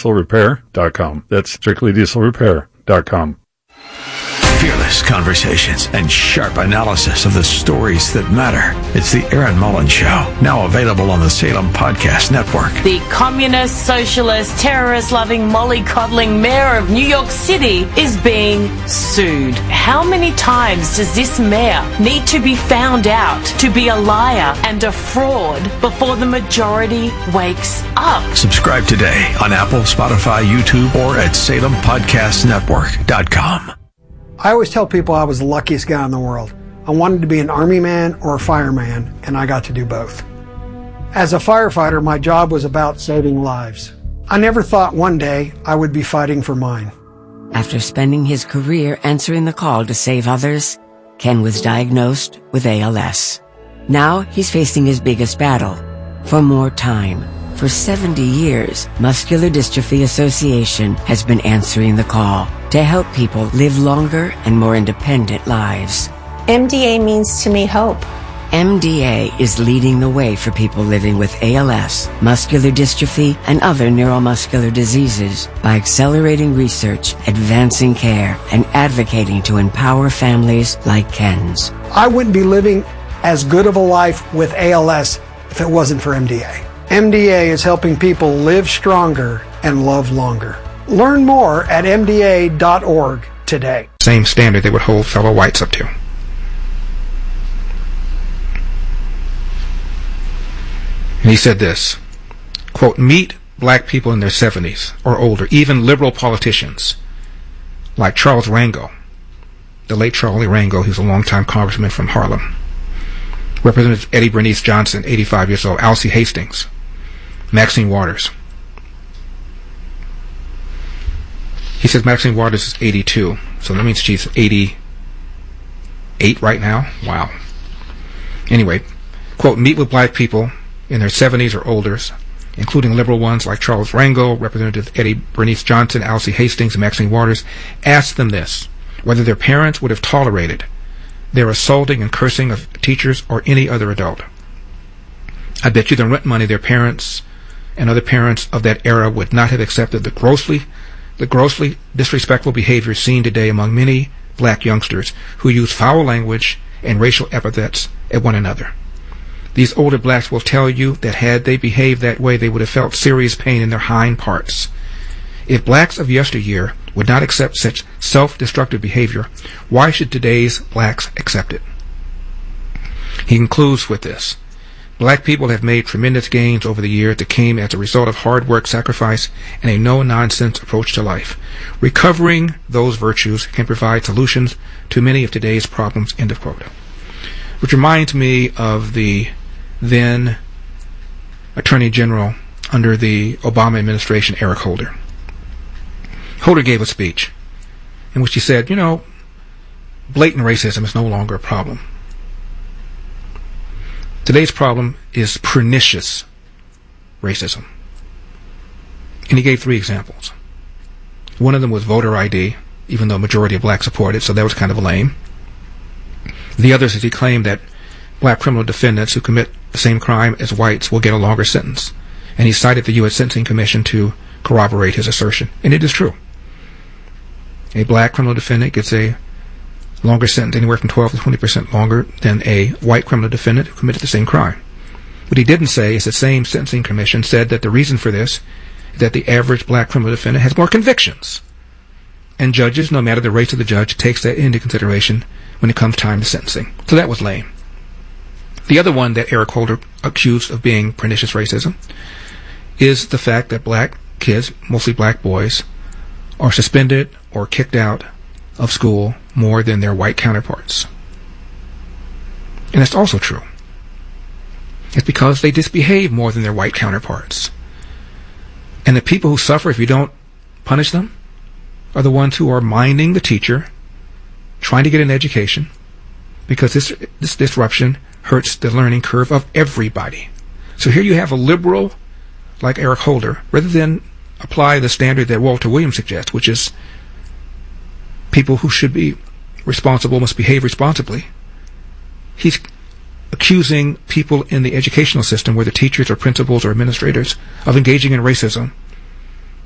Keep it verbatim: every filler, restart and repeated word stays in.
diesel repair dot com. That's strictly diesel repair dot com. Fearless conversations and sharp analysis of the stories that matter. It's the Aaron Mullins Show, now available on the Salem Podcast Network. The communist, socialist, terrorist-loving, mollycoddling mayor of New York City is being sued. How many times does this mayor need to be found out to be a liar and a fraud before the majority wakes up? Subscribe today on Apple, Spotify, YouTube, or at salem podcast network dot com. I always tell people I was the luckiest guy in the world. I wanted to be an army man or a fireman, and I got to do both. As a firefighter, my job was about saving lives. I never thought one day I would be fighting for mine. After spending his career answering the call to save others, Ken was diagnosed with A L S. Now he's facing his biggest battle, for more time. For seventy years, Muscular Dystrophy Association has been answering the call to help people live longer and more independent lives. M D A means to me hope. M D A is leading the way for people living with A L S, muscular dystrophy, and other neuromuscular diseases by accelerating research, advancing care, and advocating to empower families like Ken's. I wouldn't be living as good of a life with A L S if it wasn't for M D A. M D A is helping people live stronger and love longer. Learn more at M D A dot org today. Same standard they would hold fellow whites up to. And he said this, quote, meet black people in their seventies or older, even liberal politicians like Charles Rango, the late Charlie Rango, who's a longtime congressman from Harlem. Representative Eddie Bernice Johnson, eighty-five years old, Alcee Hastings, Maxine Waters. He says Maxine Waters is eighty-two, so that means she's eighty-eight right now. Wow. Anyway, quote, meet with black people in their seventies or older, including liberal ones like Charles Rango, Representative Eddie Bernice Johnson, Alcee Hastings, and Maxine Waters. Ask them this, whether their parents would have tolerated their assaulting and cursing of teachers or any other adult. I bet you the rent money their parents and other parents of that era would not have accepted the grossly, the grossly disrespectful behavior seen today among many black youngsters who use foul language and racial epithets at one another. These older blacks will tell you that had they behaved that way, they would have felt serious pain in their hind parts. If blacks of yesteryear would not accept such self-destructive behavior, why should today's blacks accept it? He concludes with this. Black people have made tremendous gains over the years that came as a result of hard work, sacrifice, and a no-nonsense approach to life. Recovering those virtues can provide solutions to many of today's problems, end of quote. Which reminds me of the then Attorney General under the Obama administration, Eric Holder. Holder gave a speech in which he said, you know, blatant racism is no longer a problem. Today's problem is pernicious racism. And he gave three examples. One of them was voter I D, even though a majority of blacks support it, so that was kind of lame. The others is he claimed that black criminal defendants who commit the same crime as whites will get a longer sentence. And he cited the U S Sentencing Commission to corroborate his assertion. And it is true. A black criminal defendant gets a longer sentence, anywhere from twelve to twenty percent longer than a white criminal defendant who committed the same crime. What he didn't say is the same Sentencing Commission said that the reason for this is that the average black criminal defendant has more convictions. And judges, no matter the race of the judge, takes that into consideration when it comes time to sentencing. So that was lame. The other one that Eric Holder accused of being pernicious racism is the fact that black kids, mostly black boys, are suspended or kicked out of school more than their white counterparts. And that's also true. It's because they misbehave more than their white counterparts. And the people who suffer if you don't punish them are the ones who are minding the teacher, trying to get an education, because this this disruption hurts the learning curve of everybody. So here you have a liberal like Eric Holder, rather than apply the standard that Walter Williams suggests, which is people who should be responsible must behave responsibly. He's accusing people in the educational system, whether teachers or principals or administrators, of engaging in racism